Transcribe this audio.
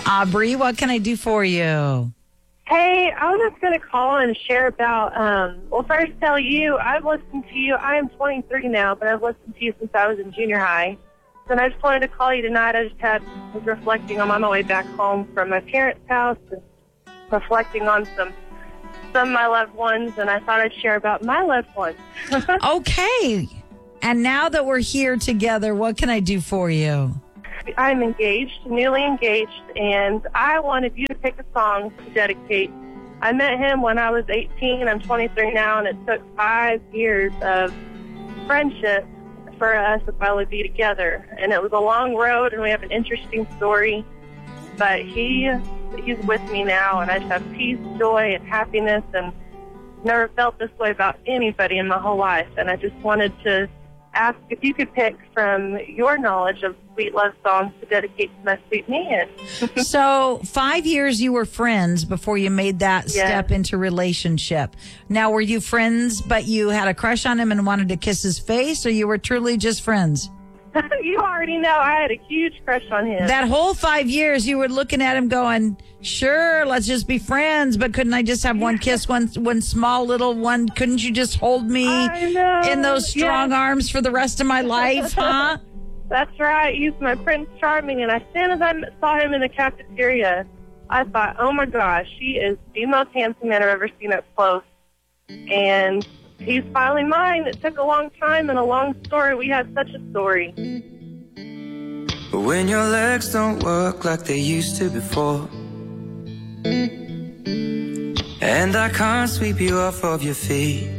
Aubrey, what can I do for you? Hey, I was just going to call and share about, first tell you, I've listened to you. I am 23 now, but I've listened to you since I was in junior high. And I just wanted to call you tonight. I was reflecting on my way back home from my parents' house and reflecting on some of my loved ones, and I thought I'd share about my loved ones. Okay. And now that we're here together, what can I do for you? I'm engaged, newly engaged, and I wanted you to pick a song to dedicate. I met him when I was 18. I'm 23 now, and it took 5 years of friendship for us to finally be together. And it was a long road, and we have an interesting story. But he's with me now, and I just have peace, joy, and happiness, and never felt this way about anybody in my whole life. And I just wanted to ask if you could pick from your knowledge of sweet love songs to dedicate to my sweet man. So 5 years you were friends before you made that step into relationship. Now, were you friends, but you had a crush on him and wanted to kiss his face, or you were truly just friends? You already know I had a huge crush on him. That whole 5 years you were looking at him going, sure, let's just be friends, but couldn't I just have one kiss, one small little one? Couldn't you just hold me in those strong arms for the rest of my life, huh? That's right. He's my Prince Charming, and as soon as I saw him in the cafeteria, I thought, oh my gosh, he is the most handsome man I've ever seen up close. And he's finally mine. It took a long time and a long story. We had such a story. But when your legs don't work like they used to before, and I can't sweep you off of your feet,